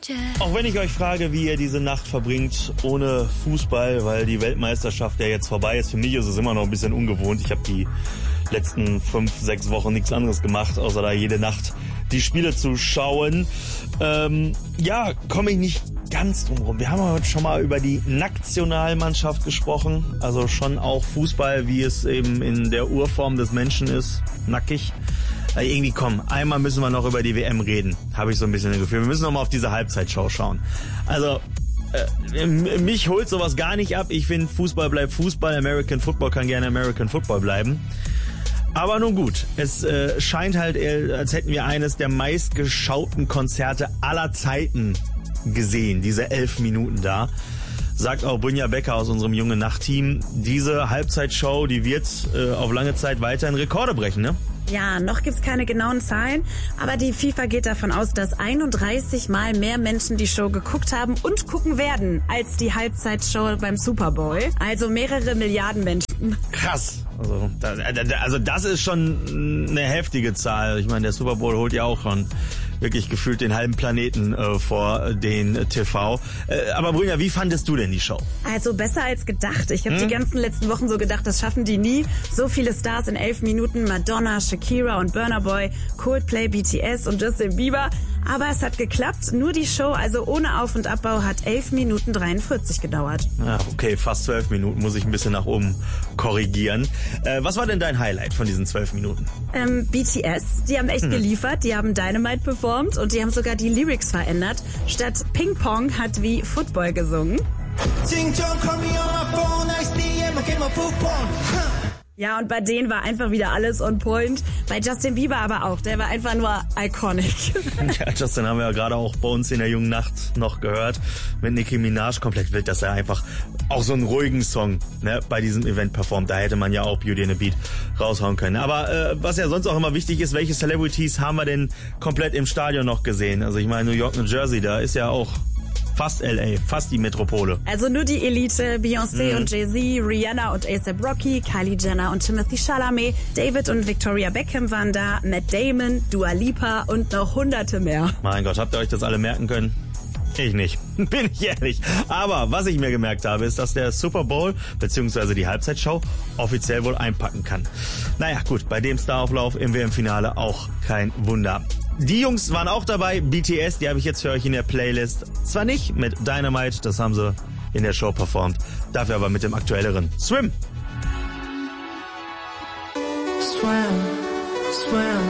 Auch wenn ich euch frage, wie ihr diese Nacht verbringt ohne Fußball, weil die Weltmeisterschaft ja jetzt vorbei ist. Für mich ist es immer noch ein bisschen ungewohnt. Ich habe die letzten 5-6 Wochen nichts anderes gemacht, außer da jede Nacht die Spiele zu schauen. Komme ich nicht ganz drum rum. Wir haben heute schon mal über die Nationalmannschaft gesprochen. Also schon auch Fußball, wie es eben in der Urform des Menschen ist. Nackig. Irgendwie einmal müssen wir noch über die WM reden, habe ich so ein bisschen das Gefühl. Wir müssen noch mal auf diese Halbzeitshow schauen. Also, mich holt sowas gar nicht ab. Ich finde, Fußball bleibt Fußball. American Football kann gerne American Football bleiben. Aber nun gut, es scheint halt, als hätten wir eines der meistgeschauten Konzerte aller Zeiten gesehen, diese 11 Minuten da. Sagt auch Brynja Becker aus unserem Junge Nacht-Team. Diese Halbzeitshow, die wird auf lange Zeit weiterhin Rekorde brechen, ne? Ja, noch gibt's keine genauen Zahlen, aber die FIFA geht davon aus, dass 31 Mal mehr Menschen die Show geguckt haben und gucken werden als die Halbzeitshow beim Super Bowl. Also mehrere Milliarden Menschen. Krass. Also das ist schon eine heftige Zahl. Ich meine, der Super Bowl holt ja auch schon wirklich gefühlt den halben Planeten vor den TV. Aber Brynja, wie fandest du denn die Show? Also besser als gedacht. Ich habe die ganzen letzten Wochen so gedacht, das schaffen die nie. So viele Stars in 11 Minuten. Madonna, Shakira und Burna Boy, Coldplay, BTS und Justin Bieber. Aber es hat geklappt. Nur die Show, also ohne Auf- und Abbau, hat 11 Minuten 43 gedauert. Ja, okay, fast 12 Minuten. Muss ich ein bisschen nach oben korrigieren. Was war denn dein Highlight von diesen 12 Minuten? BTS, die haben echt geliefert. Die haben Dynamite performt und die haben sogar die Lyrics verändert. Statt Ping Pong hat wie Football gesungen. Ja, und bei denen war einfach wieder alles on point. Bei Justin Bieber aber auch. Der war einfach nur iconic. Ja, Justin haben wir ja gerade auch bei uns in der Jungen Nacht noch gehört. Mit Nicki Minaj komplett wild, dass er einfach auch so einen ruhigen Song bei diesem Event performt. Da hätte man ja auch Beauty and the Beat raushauen können. Aber was ja sonst auch immer wichtig ist, welche Celebrities haben wir denn komplett im Stadion noch gesehen? Also ich meine, New York, New Jersey, da ist ja auch fast L.A., fast die Metropole. Also nur die Elite, Beyoncé und Jay-Z, Rihanna und A$AP Rocky, Kylie Jenner und Timothée Chalamet, David und Victoria Beckham waren da, Matt Damon, Dua Lipa und noch hunderte mehr. Mein Gott, habt ihr euch das alle merken können? Ich nicht, bin ich ehrlich. Aber was ich mir gemerkt habe, ist, dass der Super Bowl bzw. die Halbzeitshow offiziell wohl einpacken kann. Naja, gut, bei dem Starauflauf im WM-Finale auch kein Wunder. Die Jungs waren auch dabei, BTS, die habe ich jetzt für euch in der Playlist. Zwar nicht mit Dynamite, das haben sie in der Show performt, dafür aber mit dem aktuelleren Swim. Swim, swim.